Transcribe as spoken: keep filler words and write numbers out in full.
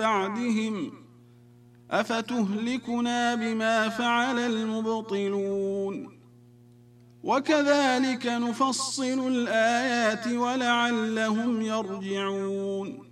بعدهم أفتهلكنا بما فعل المبطلون وكذلك نفصل الآيات ولعلهم يرجعون